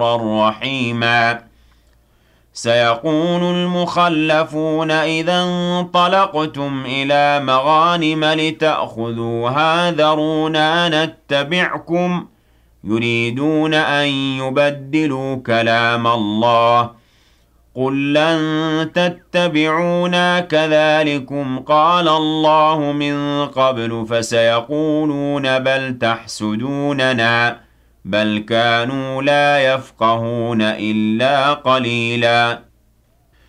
رحيما سيقول المخلفون إذا انطلقتم إلى مغانم لتأخذوها ذرونا نتبعكم يريدون أن يبدلوا كلام الله قل لن تتبعونا كذلكم قال الله من قبل فسيقولون بل تحسدوننا بل كانوا لا يفقهون إلا قليلا